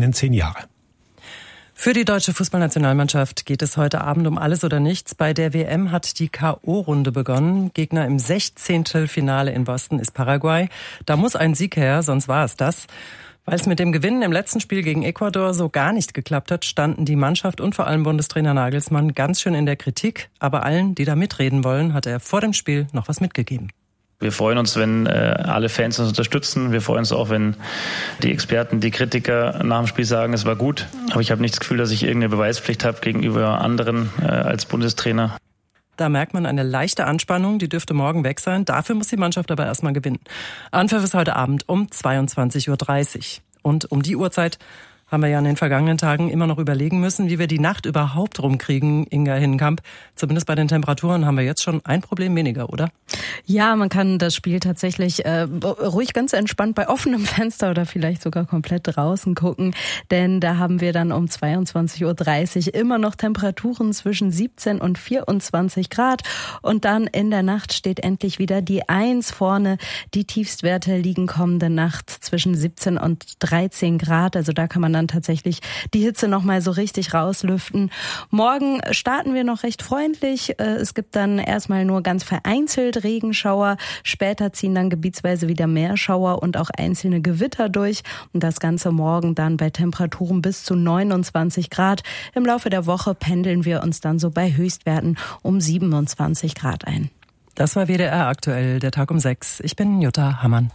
vergangenen 10 Jahre. Für die deutsche Fußballnationalmannschaft geht es heute Abend um alles oder nichts. Bei der WM hat die K.O.-Runde begonnen. Gegner im 16. Finale in Boston ist Paraguay. Da muss ein Sieg her, sonst war es das. Weil es mit dem Gewinnen im letzten Spiel gegen Ecuador so gar nicht geklappt hat, standen die Mannschaft und vor allem Bundestrainer Nagelsmann ganz schön in der Kritik. Aber allen, die da mitreden wollen, hat er vor dem Spiel noch was mitgegeben. Wir freuen uns, wenn alle Fans uns unterstützen. Wir freuen uns auch, wenn die Experten, die Kritiker nach dem Spiel sagen, es war gut. Aber ich habe nicht das Gefühl, dass ich irgendeine Beweispflicht habe gegenüber anderen als Bundestrainer. Da merkt man eine leichte Anspannung, die dürfte morgen weg sein. Dafür muss die Mannschaft aber erstmal gewinnen. Anpfiff ist heute Abend um 22.30 Uhr. Und um die Uhrzeit haben wir ja in den vergangenen Tagen immer noch überlegen müssen, wie wir die Nacht überhaupt rumkriegen, Inga Hinnenkamp. Zumindest bei den Temperaturen haben wir jetzt schon ein Problem weniger, oder? Ja, man kann das Spiel tatsächlich ruhig ganz entspannt bei offenem Fenster oder vielleicht sogar komplett draußen gucken. Denn da haben wir dann um 22.30 Uhr immer noch Temperaturen zwischen 17 und 24 Grad. Und dann in der Nacht steht endlich wieder die 1 vorne. Die Tiefstwerte liegen kommende Nacht zwischen 17 und 13 Grad. Also da kann man dann tatsächlich die Hitze noch mal so richtig rauslüften. Morgen starten wir noch recht freundlich. Es gibt dann erstmal nur ganz vereinzelt Regenschauer. Später ziehen dann gebietsweise wieder mehr Schauer und auch einzelne Gewitter durch. Und das Ganze morgen dann bei Temperaturen bis zu 29 Grad. Im Laufe der Woche pendeln wir uns dann so bei Höchstwerten um 27 Grad ein. Das war WDR aktuell, der Tag um 6. Ich bin Jutta Hammann.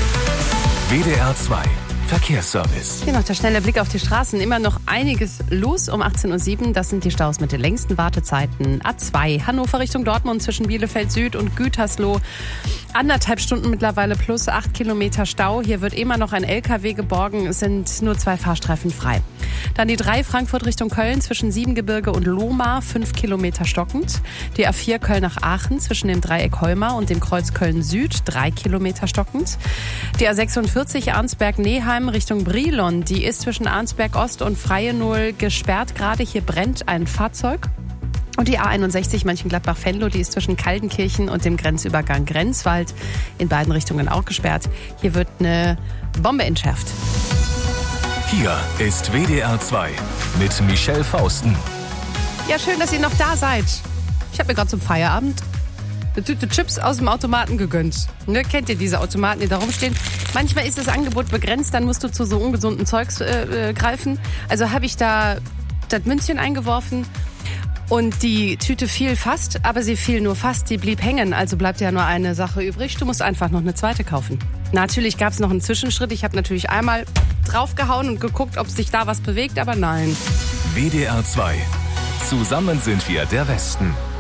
WDR 2 Verkehrsservice. Hier noch der schnelle Blick auf die Straßen. Immer noch einiges los um 18.07 Uhr. Das sind die Staus mit den längsten Wartezeiten. A2 Hannover Richtung Dortmund zwischen Bielefeld Süd und Gütersloh. 1,5 Stunden mittlerweile plus 8 Kilometer Stau. Hier wird immer noch ein LKW geborgen. Es sind nur 2 Fahrstreifen frei. Dann die 3 Frankfurt Richtung Köln zwischen Siebengebirge und Lohmar. 5 Kilometer stockend. Die A4 Köln nach Aachen zwischen dem Dreieck Heumar und dem Kreuz Köln Süd. 3 Kilometer stockend. Die A46 Arnsberg-Neheim Richtung Brilon, die ist zwischen Arnsberg Ost und Freie Null gesperrt. Gerade hier brennt ein Fahrzeug. Und die A61 Mönchengladbach-Venlo, die ist zwischen Kaldenkirchen und dem Grenzübergang Grenzwald in beiden Richtungen auch gesperrt. Hier wird eine Bombe entschärft. Hier ist WDR 2 mit Michelle Fausten. Ja, schön, dass ihr noch da seid. Ich habe mir gerade zum Feierabend eine Tüte Chips aus dem Automaten gegönnt. Ne, kennt ihr diese Automaten, die da rumstehen? Manchmal ist das Angebot begrenzt, dann musst du zu so ungesunden Zeugs greifen. Also habe ich da das Münzchen eingeworfen und die Tüte fiel fast, aber sie fiel nur fast, die blieb hängen. Also bleibt ja nur eine Sache übrig, du musst einfach noch eine zweite kaufen. Natürlich gab es noch einen Zwischenschritt. Ich habe natürlich einmal draufgehauen und geguckt, ob sich da was bewegt, aber nein. WDR 2. Zusammen sind wir der Westen.